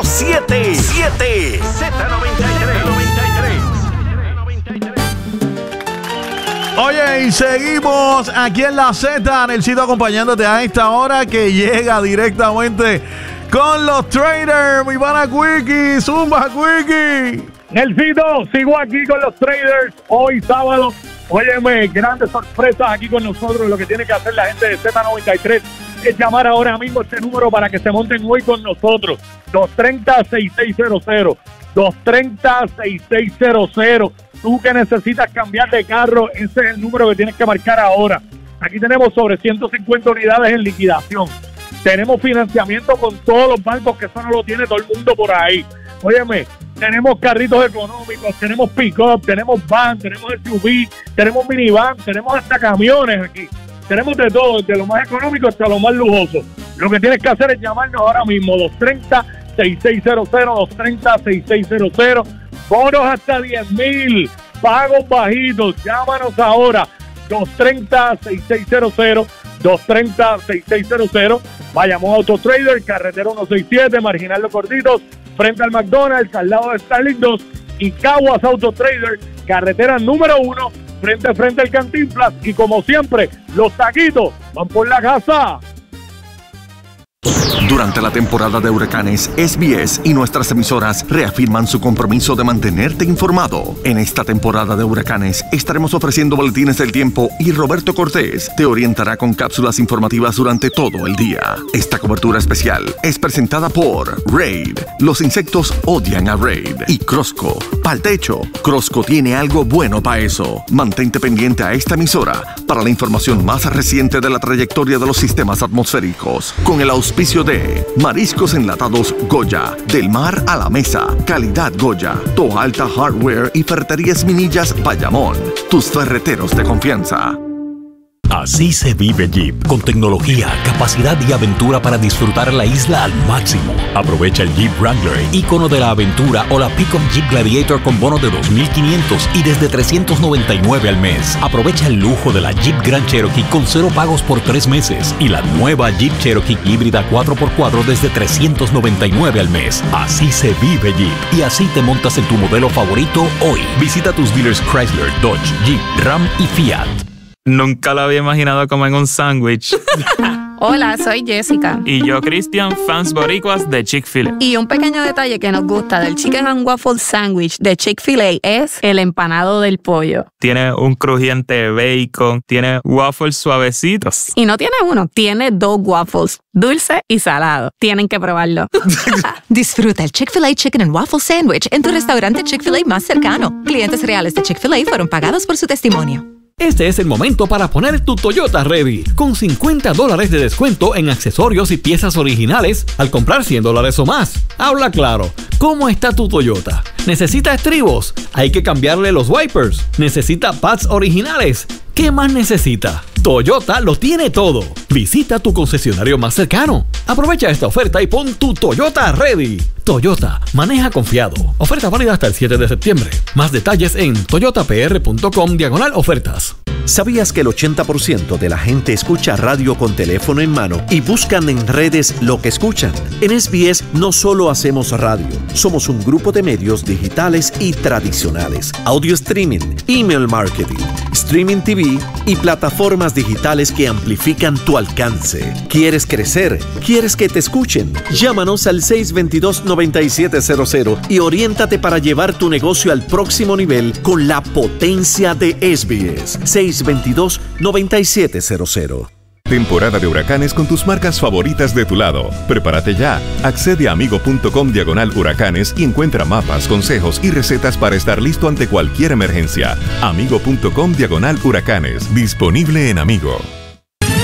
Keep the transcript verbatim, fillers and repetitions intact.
Los siete. siete. Z noventa y tres. Oye, y seguimos aquí en la Z, Nelsito acompañándote a esta hora que llega directamente con los traders. Mi pana Quickie, Zumba Quickie. Nelsito, sigo aquí con los traders hoy sábado. Óyeme, grandes sorpresas aquí con nosotros. Lo que tiene que hacer la gente de Z noventa y tres es llamar ahora mismo este número para que se monten hoy con nosotros. dos tres cero, seis seis cero cero. dos tres cero, seis seis cero cero. Tú que necesitas cambiar de carro, ese es el número que tienes que marcar ahora. Aquí tenemos sobre ciento cincuenta unidades en liquidación. Tenemos financiamiento con todos los bancos, que eso no lo tiene todo el mundo por ahí. Óyeme, tenemos carritos económicos, tenemos pick-up, tenemos van, tenemos S U V, tenemos minivan, tenemos hasta camiones aquí. Tenemos de todo, desde lo más económico hasta lo más lujoso. Lo que tienes que hacer es llamarnos ahora mismo, dos tres cero, seis seis cero cero, dos tres cero, seis seis cero cero. Bonos hasta diez mil, pagos bajitos, llámanos ahora, dos tres cero, seis seis cero cero, dos tres cero, seis seis cero cero. Bayamón Autotrader, carretera ciento sesenta y siete, Marginal Los Gorditos, frente al McDonald's, al lado de Starling dos, y Caguas Autotrader, carretera número uno, frente a frente al Cantinflas, y como siempre, los taquitos van por la casa. Durante la temporada de huracanes, S B S y nuestras emisoras reafirman su compromiso de mantenerte informado. En esta temporada de huracanes estaremos ofreciendo boletines del tiempo y Roberto Cortés te orientará con cápsulas informativas durante todo el día. Esta cobertura especial es presentada por Raid. Los insectos odian a Raid. Y Crosco. Pa'l techo. Crosco tiene algo bueno para eso. Mantente pendiente a esta emisora para la información más reciente de la trayectoria de los sistemas atmosféricos. Con el auspicio de Mariscos Enlatados Goya, del mar a la mesa, calidad Goya, Toa Alta Hardware y Ferreterías Minillas Bayamón, tus ferreteros de confianza. Así se vive Jeep, con tecnología, capacidad y aventura para disfrutar la isla al máximo. Aprovecha el Jeep Wrangler, ícono de la aventura, o la Pickup Jeep Gladiator con bono de dos mil quinientos y desde trescientos noventa y nueve al mes. Aprovecha el lujo de la Jeep Grand Cherokee con cero pagos por tres meses y la nueva Jeep Cherokee híbrida cuatro por cuatro desde trescientos noventa y nueve al mes. Así se vive Jeep, y así te montas en tu modelo favorito hoy. Visita tus dealers Chrysler, Dodge, Jeep, Ram y Fiat. Nunca lo había imaginado como en un sándwich. Hola, soy Jessica. Y yo, Cristian, fans boricuas de Chick-fil-A. Y un pequeño detalle que nos gusta del Chicken and Waffle Sandwich de Chick-fil-A es el empanado del pollo. Tiene un crujiente bacon, tiene waffles suavecitos. Y no tiene uno, tiene dos waffles, dulce y salado. Tienen que probarlo. Disfruta el Chick-fil-A Chicken and Waffle Sandwich en tu restaurante Chick-fil-A más cercano. Clientes reales de Chick-fil-A fueron pagados por su testimonio. Este es el momento para poner tu Toyota ready, con cincuenta dólares de descuento en accesorios y piezas originales al comprar cien dólares o más. Habla claro, ¿cómo está tu Toyota? ¿Necesita estribos? Hay que cambiarle los wipers. ¿Necesita pads originales? ¿Qué más necesita? Toyota lo tiene todo. Visita tu concesionario más cercano. Aprovecha esta oferta y pon tu Toyota ready. Toyota, maneja confiado. Oferta válida hasta el siete de septiembre. Más detalles en toyotapr.com diagonal ofertas. ¿Sabías que el ochenta por ciento de la gente escucha radio con teléfono en mano y buscan en redes lo que escuchan? En S B S no solo hacemos radio, somos un grupo de medios digitales y tradicionales, audio streaming, email marketing, streaming T V y plataformas digitales que amplifican tu alcance. ¿Quieres crecer? ¿Quieres que te escuchen? Llámanos al seis dos dos, nueve siete cero cero y oriéntate para llevar tu negocio al próximo nivel con la potencia de S B S. seis dos dos, nueve siete cero cero. Temporada de huracanes con tus marcas favoritas de tu lado. Prepárate ya. Accede a amigo.com diagonal huracanes y encuentra mapas, consejos y recetas para estar listo ante cualquier emergencia. Amigo.com diagonal huracanes. Disponible en Amigo.